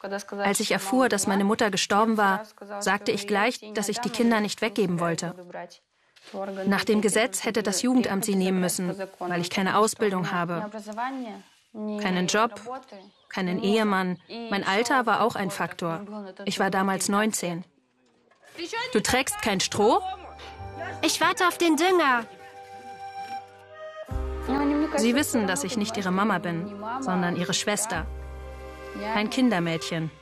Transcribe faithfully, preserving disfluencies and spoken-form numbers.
Als ich erfuhr, dass meine Mutter gestorben war, sagte ich gleich, dass ich die Kinder nicht weggeben wollte. Nach dem Gesetz hätte das Jugendamt sie nehmen müssen, weil ich keine Ausbildung habe, keinen Job, keinen Ehemann. Mein Alter war auch ein Faktor. Ich war damals neunzehn. Du trägst kein Stroh? Ich warte auf den Dünger. Sie wissen, dass ich nicht ihre Mama bin, sondern ihre Schwester. Ein Kindermädchen.